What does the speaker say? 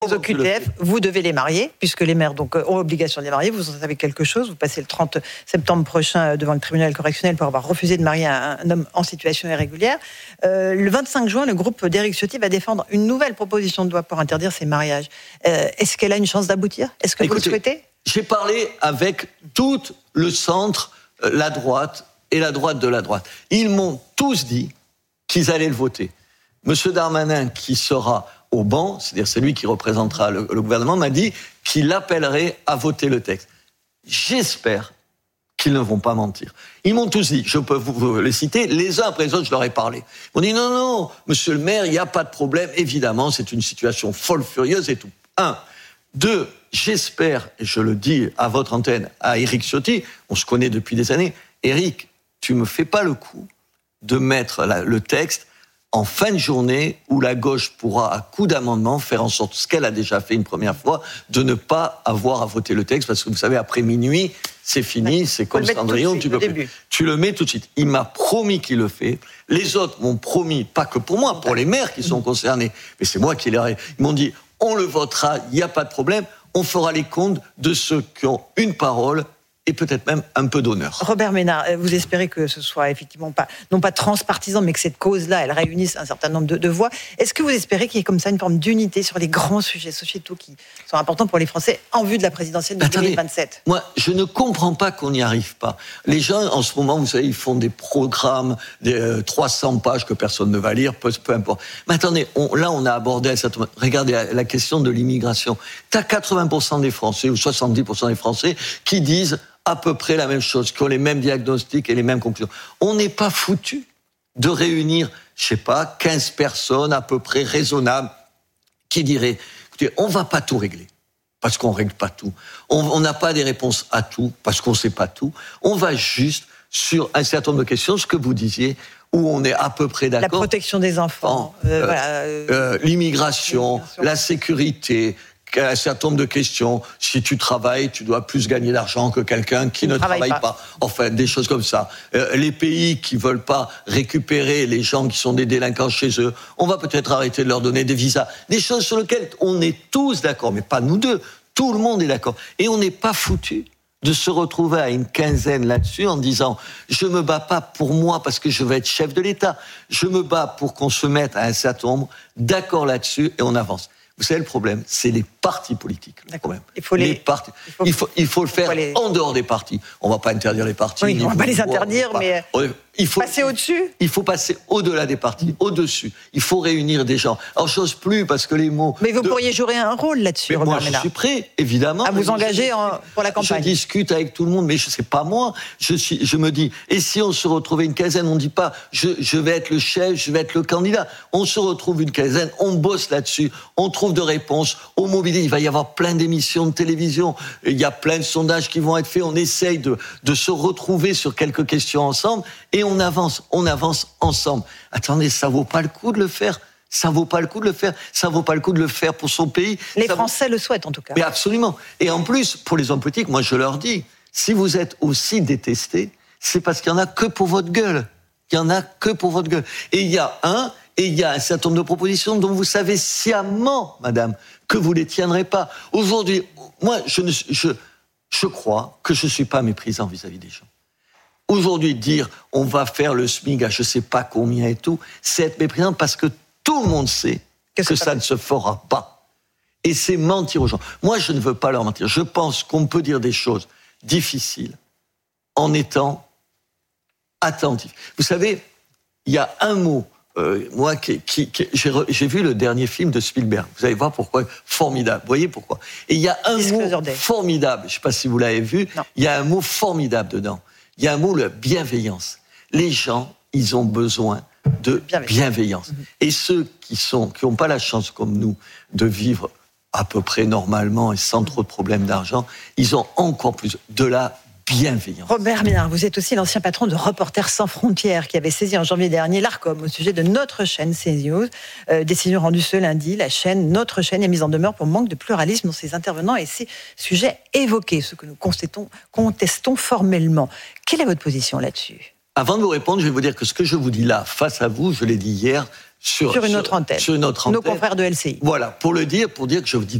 Aux OQTF, vous devez les marier, puisque les maires donc, ont obligation de les marier. Vous en savez quelque chose. Vous passez le 30 septembre prochain devant le tribunal correctionnel pour avoir refusé de marier un homme en situation irrégulière. Le 25 juin, le groupe d'Éric Ciotti va défendre une nouvelle proposition de loi pour interdire ces mariages. Est-ce qu'elle a une chance d'aboutir ? Est-ce que vous le souhaitez ? J'ai parlé avec tout le centre, la droite et la droite de la droite. Ils m'ont tous dit qu'ils allaient le voter. Monsieur Darmanin, qui sera au banc, c'est-à-dire c'est lui qui représentera le gouvernement, m'a dit qu'il appellerait à voter le texte. J'espère qu'ils ne vont pas mentir. Ils m'ont tous dit, je peux vous les citer, les uns après les autres, je leur ai parlé. Ils m'ont dit non, monsieur le maire, il n'y a pas de problème, évidemment, c'est une situation folle, furieuse et tout. 1. 2, j'espère, et je le dis à votre antenne, à Éric Ciotti, on se connaît depuis des années, Éric, tu me fais pas le coup de mettre le texte en fin de journée où la gauche pourra, à coup d'amendement, faire en sorte, ce qu'elle a déjà fait une première fois, de ne pas avoir à voter le texte, parce que vous savez, après minuit, c'est fini, c'est comme Cendrillon, tu le mets tout de suite. Il m'a promis qu'il le fait. Les autres m'ont promis, pas que pour moi, pour les maires qui sont concernés, mais c'est moi qui les... Ils m'ont dit, on le votera, il n'y a pas de problème, on fera les comptes de ceux qui ont une parole et peut-être même un peu d'honneur. Robert Ménard, vous espérez que ce soit effectivement non pas transpartisan, mais que cette cause-là, elle réunisse un certain nombre de voix. Est-ce que vous espérez qu'il y ait comme ça une forme d'unité sur les grands sujets sociétaux qui sont importants pour les Français en vue de la présidentielle de 2027 ? Moi, je ne comprends pas qu'on n'y arrive pas. Les gens, en ce moment, vous savez, ils font des programmes, des 300 pages que personne ne va lire, peu importe. Mais attendez, là, on a abordé un certain... Regardez la question de l'immigration. Tu as 80% des Français, ou 70% des Français, qui disent à peu près la même chose, qui ont les mêmes diagnostics et les mêmes conclusions. On n'est pas foutu de réunir, je sais pas, 15 personnes à peu près raisonnables qui diraient, écoutez, on va pas tout régler, parce qu'on règle pas tout. On n'a pas des réponses à tout, parce qu'on sait pas tout. On va juste sur un certain nombre de questions, ce que vous disiez, où on est à peu près d'accord. La protection des enfants, l'immigration, la sécurité, un certain nombre de questions. Si tu travailles, tu dois plus gagner d'argent que quelqu'un qui ne travaille pas. Enfin, des choses comme ça. Les pays qui veulent pas récupérer les gens qui sont des délinquants chez eux, on va peut-être arrêter de leur donner des visas. Des choses sur lesquelles on est tous d'accord, mais pas nous deux. Tout le monde est d'accord. Et on n'est pas foutu de se retrouver à une quinzaine là-dessus en disant « Je me bats pas pour moi parce que je vais être chef de l'État. Je me bats pour qu'on se mette à un certain nombre d'accord là-dessus et on avance. » Vous savez, le problème, c'est les partis politiques. Le problème. Il faut le faire en dehors des partis. On ne va pas interdire les partis. Oui, on ne va pas les interdire, mais il faut passer au-dessus. Il faut passer au-delà des partis, au-dessus. Il faut réunir des gens. Alors, j'ose plus parce que les mots... Mais vous pourriez jouer un rôle là-dessus, Robert Ménard. Moi, je suis prêt, évidemment. À vous engager pour la campagne. Je discute avec tout le monde, mais ce n'est pas moi. Je me dis, et si on se retrouvait une quinzaine, on ne dit pas, je vais être le chef, je vais être le candidat. On se retrouve une quinzaine, on bosse là-dessus, on trouve de réponses, on mobilise. Il va y avoir plein d'émissions de télévision, il y a plein de sondages qui vont être faits, on essaye de se retrouver sur quelques questions ensemble, et on avance ensemble. Attendez, ça vaut pas le coup de le faire. Ça vaut pas le coup de le faire. Ça vaut pas le coup de le faire pour son pays. Les Français le souhaitent, en tout cas. Mais absolument. Et en plus, pour les hommes politiques, moi, je leur dis, si vous êtes aussi détestés, c'est parce qu'il y en a que pour votre gueule. Il y en a que pour votre gueule. Et il y a un certain nombre de propositions dont vous savez sciemment, madame, que vous les tiendrez pas. Aujourd'hui, moi, je crois que je suis pas méprisant vis-à-vis des gens. Aujourd'hui, dire on va faire le SMIC à je sais pas combien et tout, c'est être méprisant parce que tout le monde sait que ça ne se fera pas. Et c'est mentir aux gens. Moi, je ne veux pas leur mentir. Je pense qu'on peut dire des choses difficiles en étant attentif. Vous savez, il y a un mot, moi, j'ai vu le dernier film de Spielberg. Vous allez voir pourquoi, formidable. Vous voyez pourquoi. Et il y a un mot formidable, je ne sais pas si vous l'avez vu, il y a un mot formidable dedans. Il y a un mot, la bienveillance. Les gens, ils ont besoin de bienveillance. Et ceux qui n'ont pas la chance, comme nous, de vivre à peu près normalement et sans trop de problèmes d'argent, ils ont encore plus de la bienveillance. Robert Ménard, vous êtes aussi l'ancien patron de Reporters sans frontières qui avait saisi en janvier dernier l'Arcom au sujet de notre chaîne CNews. Décision rendue ce lundi, notre chaîne est mise en demeure pour manque de pluralisme dans ses intervenants et ses sujets évoqués, ce que nous contestons formellement. Quelle est votre position là-dessus ? Avant de vous répondre, je vais vous dire que ce que je vous dis là, face à vous, je l'ai dit hier, sur une autre antenne. Sur une autre antenne. Nos confrères de LCI. Voilà, pour dire que je vous dis